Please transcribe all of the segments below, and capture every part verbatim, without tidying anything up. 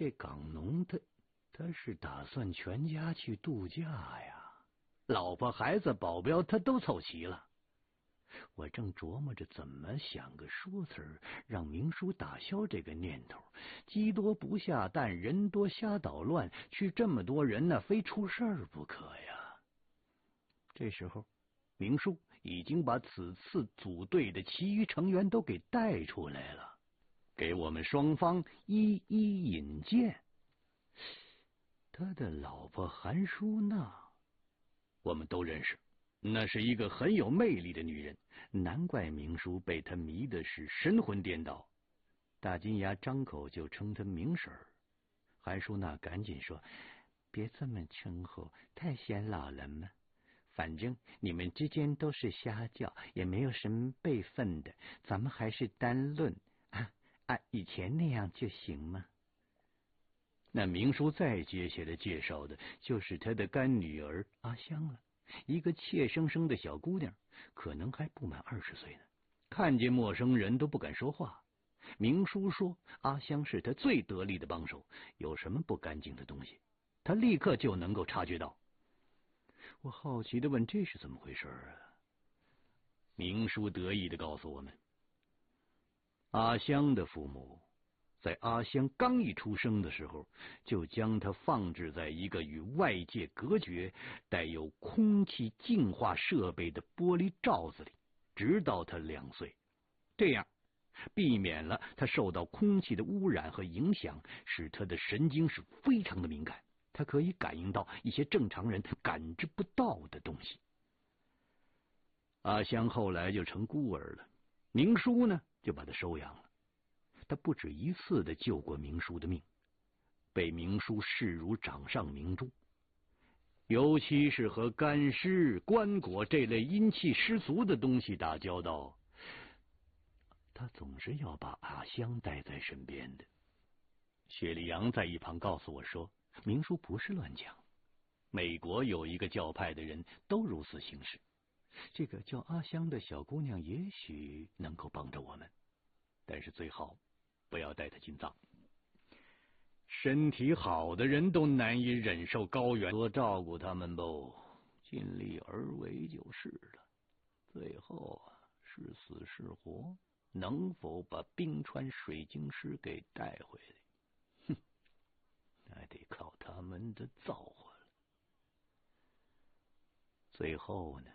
这港农他他是打算全家去度假呀，老婆孩子保镖他都凑齐了。我正琢磨着怎么想个说辞儿，让明叔打消这个念头。鸡多不下蛋，人多瞎捣乱，去这么多人呢，非出事儿不可呀。这时候，明叔已经把此次组队的其余成员都给带出来了，给我们双方一一引荐。他的老婆韩淑娜，我们都认识。那是一个很有魅力的女人，难怪明叔被她迷的是神魂颠倒。大金牙张口就称她明婶儿，韩淑娜赶紧说：“别这么称呼，太显老了嘛。反正你们之间都是瞎叫，也没有什么辈分的，咱们还是单论啊啊，以前那样就行吗？”那明叔再接下来介绍的就是他的干女儿阿香了。一个怯生生的小姑娘，可能还不满二十岁呢，看见陌生人都不敢说话。明叔说阿香是他最得力的帮手，有什么不干净的东西，他立刻就能够察觉到。我好奇的问：“这是怎么回事啊？”明叔得意的告诉我们，阿香的父母在阿香刚一出生的时候，就将她放置在一个与外界隔绝、带有空气净化设备的玻璃罩子里，直到她两岁。这样避免了她受到空气的污染和影响，使她的神经是非常的敏感，她可以感应到一些正常人感知不到的东西。阿香后来就成孤儿了，明叔呢就把她收养了。他不止一次的救过明叔的命，被明叔视如掌上明珠。尤其是和干尸、棺椁这类阴气十足的东西打交道，他总是要把阿香带在身边的。雪莉杨在一旁告诉我说，明叔不是乱讲，美国有一个教派的人都如此行事。这个叫阿香的小姑娘也许能够帮着我们，但是最好不要带她进藏。身体好的人都难以忍受高原，多照顾他们不，尽力而为就是了。最后啊，是死是活，能否把冰川水晶石给带回来，哼，那得靠他们的造化了。最后呢，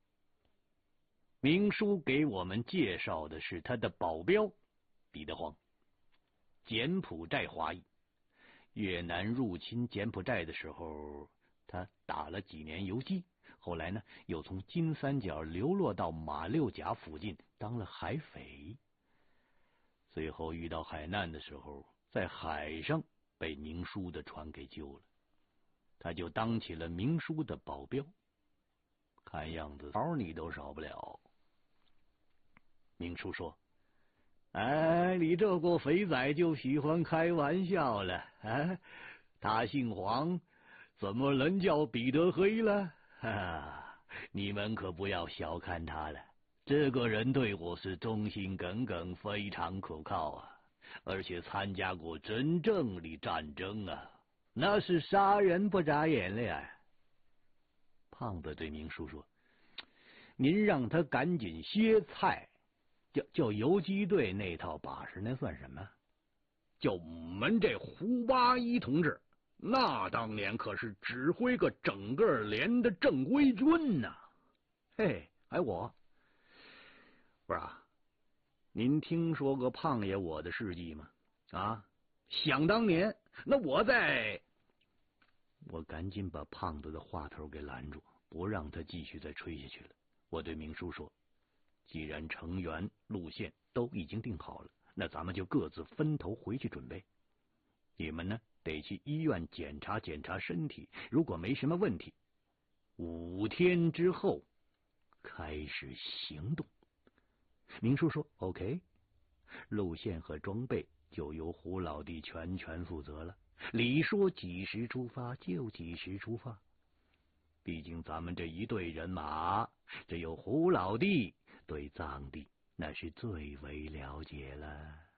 明叔给我们介绍的是他的保镖彼得黄，柬埔寨华裔。越南入侵柬埔寨的时候，他打了几年游击，后来呢，又从金三角流落到马六甲附近当了海匪。最后遇到海难的时候，在海上被明叔的船给救了，他就当起了明叔的保镖。看样子毛你都少不了。明叔说，哎，你这个肥仔就喜欢开玩笑了啊！他姓黄，怎么能叫彼得黑了？哈，你们可不要小看他了，这个人对我是忠心耿耿，非常可靠啊！而且参加过真正的战争啊，那是杀人不眨眼了呀！胖子对明叔说：“您让他赶紧歇菜。”叫叫游击队那套把式，那算什么？就我们这胡八一同志，那当年可是指挥个整个连的正规军呐、啊！嘿，还我不是啊？您听说过胖爷我的事迹吗？啊，想当年，那我在……我赶紧把胖子的话头给拦住，不让他继续再吹下去了。我对明叔说，既然成员路线都已经定好了，那咱们就各自分头回去准备。你们呢，得去医院检查检查身体，如果没什么问题，五天之后开始行动。明叔说 OK， 路线和装备就由胡老弟全权负责了。李说几时出发就几时出发，毕竟咱们这一队人马，只有胡老弟对藏地那是最为了解了。